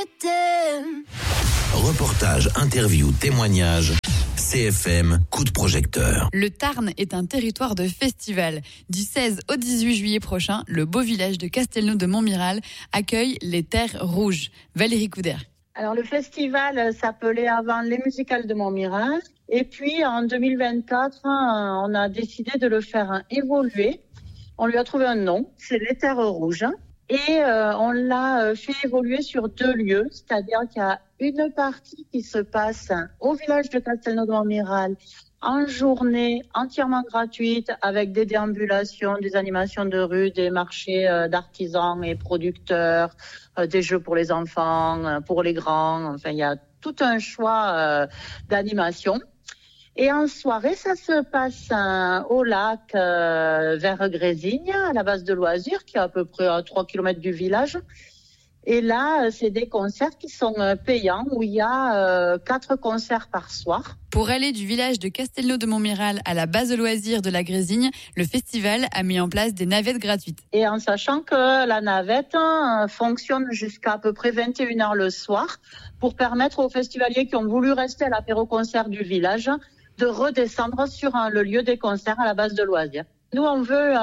Reportage, interview, témoignage. CFM, coup de projecteur. Le Tarn est un territoire de festival. Du 16 au 18 juillet prochain, le beau village de Castelnau de Montmiral accueille les Terres Rouges. Valérie Couder. Alors le festival s'appelait avant les Musicales de Montmiral. Et puis en 2024, on a décidé de le faire évoluer. On lui a trouvé un nom, c'est les Terres Rouges. Et on l'a fait évoluer sur 2 lieux, c'est-à-dire qu'il y a une partie qui se passe au village de Castelnau de Montmiral en journée entièrement gratuite avec des déambulations, des animations de rue, des marchés d'artisans et producteurs, des jeux pour les enfants, pour les grands. Enfin, il y a tout un choix d'animations. Et en soirée, ça se passe au lac vers Grésigne, à la base de loisirs, qui est à peu près à 3 km du village. Et là, c'est des concerts qui sont payants, où il y a 4 concerts par soir. Pour aller du village de Castelnau de Montmiral à la base de loisirs de la Grésigne, le festival a mis en place des navettes gratuites. Et en sachant que la navette fonctionne jusqu'à peu près 21h le soir, pour permettre aux festivaliers qui ont voulu rester à l'apéro-concert du village de redescendre sur le lieu des concerts à la base de loisirs. Nous, on veut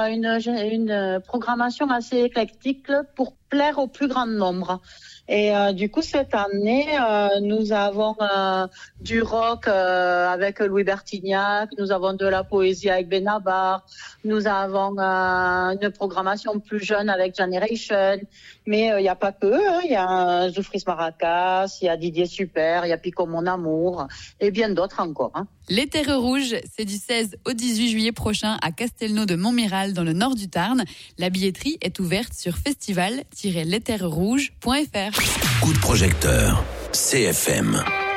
une programmation assez éclectique pour plaire au plus grand nombre. Et du coup, cette année, nous avons du rock avec Louis Bertignac, nous avons de la poésie avec Benabar, nous avons une programmation plus jeune avec Generation. Mais il n'y a pas que, il y a Zoufris Maracas, il y a Didier Super, il y a Pico Mon Amour et bien d'autres encore. Les Terres Rouges, c'est du 16 au 18 juillet prochain à Castelnau de Montmiral dans le nord du Tarn. La billetterie est ouverte sur festival-lesterresrouges.fr. Coup de projecteur, CFM.